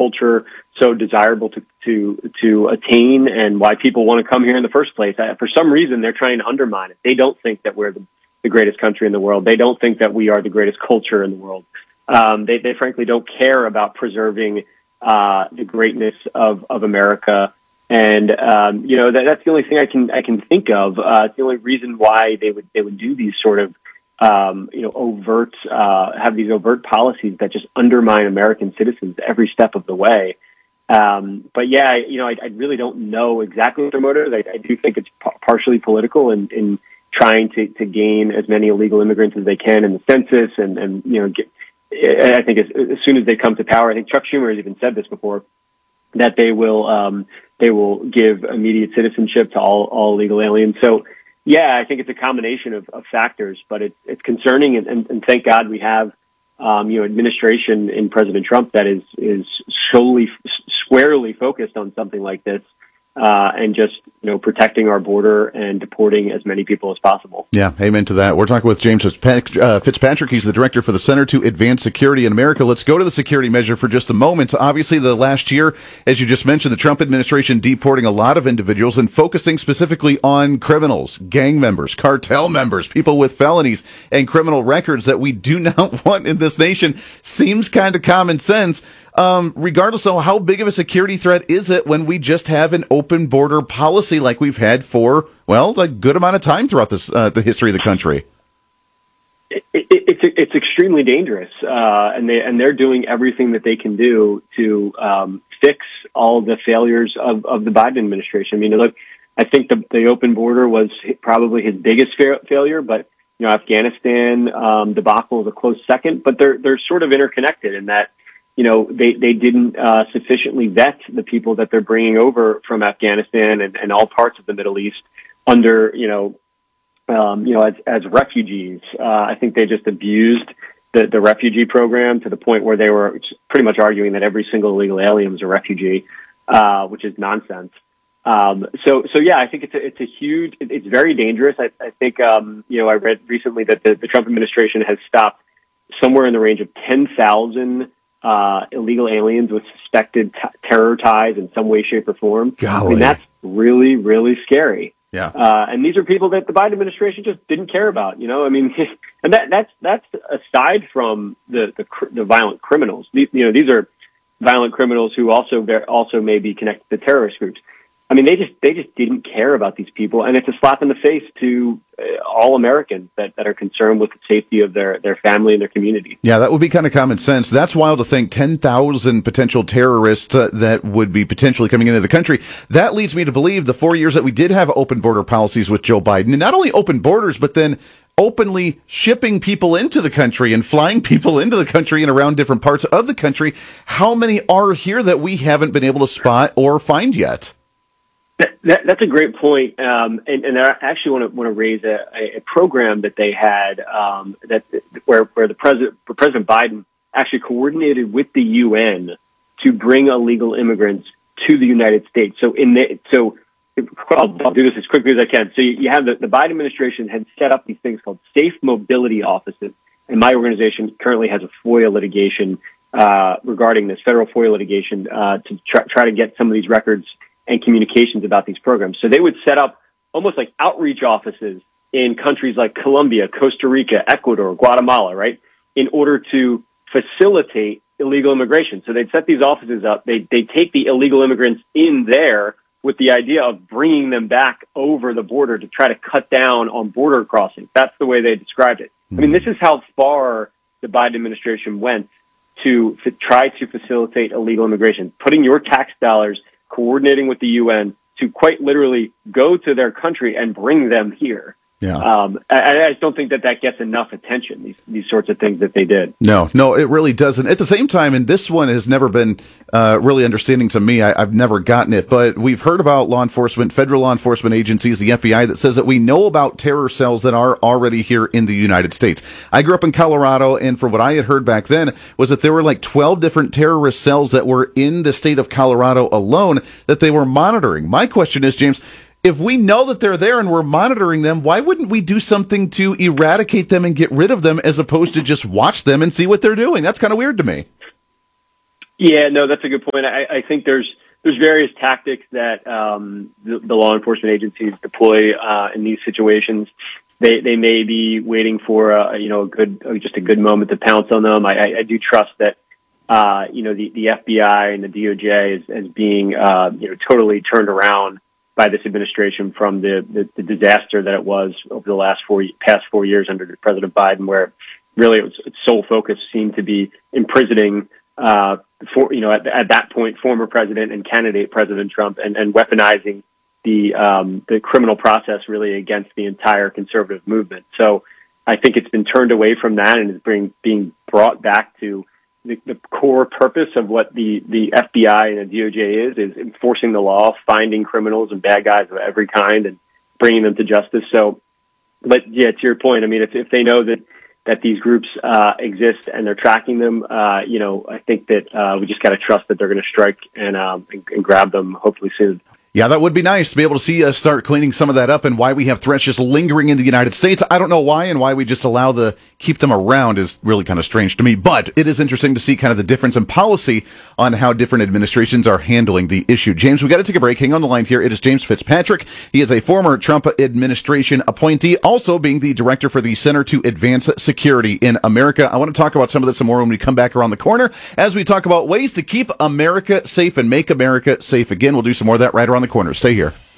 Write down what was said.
culture so desirable to attain, and why people want to come here in the first place. For some reason, they're trying to undermine it. They don't think that we're the greatest country in the world. They don't think that we are the greatest culture in the world. They frankly don't care about preserving the greatness of America. And that's the only thing I can think of. It's the only reason why they would do these sort of overt have these overt policies that just undermine American citizens every step of the way. But yeah, I really don't know exactly what their motive is. I do think it's partially political in trying to gain as many illegal immigrants as they can in the census, and I think as soon as they come to power, I think Chuck Schumer has even said this before, that they will give immediate citizenship to all illegal aliens. So yeah, I think it's a combination of factors, but it's concerning, and thank God we have administration in President Trump that is squarely focused on something like this, and just protecting our border and deporting as many people as possible. Yeah, amen to that. We're talking with James Fitzpatrick. He's the director for the Center to Advance Security in America. Let's go to the security measure for just a moment. Obviously, the last year, as you just mentioned, the Trump administration deporting a lot of individuals and focusing specifically on criminals, gang members, cartel members, people with felonies and criminal records that we do not want in this nation. Seems kind of common sense. Regardless of how big of a security threat is it when we just have an open border policy like we've had for, a good amount of time throughout this, the history of the country? It's extremely dangerous, and they're doing everything that they can do to fix all the failures of the Biden administration. I mean, look, I think the open border was probably his biggest failure, but Afghanistan debacle is a close second. But they're sort of interconnected in that they didn't sufficiently vet the people that they're bringing over from Afghanistan and all parts of the Middle East under as refugees. I think they just abused the refugee program to the point where they were pretty much arguing that every single illegal alien is a refugee, which is nonsense. So yeah, I think it's very dangerous. I think, I read recently that the Trump administration has stopped somewhere in the range of 10,000 illegal aliens with suspected terror ties in some way, shape, or form. Golly. I mean, that's really, really scary. Yeah. And these are people that the Biden administration just didn't care about, I mean, and that's aside from the violent criminals. These are violent criminals who also may be connected to terrorist groups. I mean, they just didn't care about these people, and it's a slap in the face to all Americans that are concerned with the safety of their family and their community. Yeah, that would be kind of common sense. That's wild to think, 10,000 potential terrorists that would be potentially coming into the country. That leads me to believe the 4 years that we did have open border policies with Joe Biden, and not only open borders, but then openly shipping people into the country and flying people into the country and around different parts of the country. How many are here that we haven't been able to spot or find yet? That's a great point, and I actually want to raise a program that they had where President Biden actually coordinated with the UN to bring illegal immigrants to the United States. So I'll do this as quickly as I can. So you have the Biden administration had set up these things called safe mobility offices, and my organization currently has a FOIA litigation regarding this federal FOIA litigation to try to get some of these records and communications about these programs. So they would set up almost like outreach offices in countries like Colombia, Costa Rica, Ecuador, Guatemala, right, in order to facilitate illegal immigration. So they'd set these offices up. They'd take the illegal immigrants in there with the idea of bringing them back over the border to try to cut down on border crossings. That's the way they described it. I mean, this is how far the Biden administration went to try to facilitate illegal immigration, putting your tax dollars, coordinating with the UN to quite literally go to their country and bring them here. Yeah. I just don't think that gets enough attention, these sorts of things that they did. No, it really doesn't. At the same time, and this one has never been really understanding to me, I've never gotten it, but we've heard about law enforcement, federal law enforcement agencies, the FBI, that says that we know about terror cells that are already here in the United States. I grew up in Colorado, and from what I had heard back then was that there were like 12 different terrorist cells that were in the state of Colorado alone that they were monitoring. My question is, James, if we know that they're there and we're monitoring them, why wouldn't we do something to eradicate them and get rid of them as opposed to just watch them and see what they're doing? That's kind of weird to me. Yeah, no, that's a good point. I think there's various tactics that the law enforcement agencies deploy in these situations. They may be waiting for a good moment to pounce on them. I do trust that the FBI and the DOJ as being totally turned around by this administration from the disaster that it was over the past 4 years under President Biden, where really its sole focus seemed to be imprisoning at that point former president and candidate President Trump and weaponizing the criminal process really against the entire conservative movement. So I think it's been turned away from that and is being brought back to the core purpose of what the FBI and the DOJ is enforcing the law, finding criminals and bad guys of every kind and bringing them to justice. So, but yeah, to your point, I mean, if they know that these groups exist and they're tracking them, I think that we just got to trust that they're going to strike and grab them hopefully soon. Yeah, that would be nice to be able to see us start cleaning some of that up, and why we have threats just lingering in the United States. I don't know why, and why we just keep them around is really kind of strange to me, but it is interesting to see kind of the difference in policy on how different administrations are handling the issue. James, we got to take a break. Hang on the line here. It is James Fitzpatrick. He is a former Trump administration appointee, also being the director for the Center to Advance Security in America. I want to talk about some of this some more when we come back around the corner as we talk about ways to keep America safe and make America safe again. We'll do some more of that right around the corner. Stay here.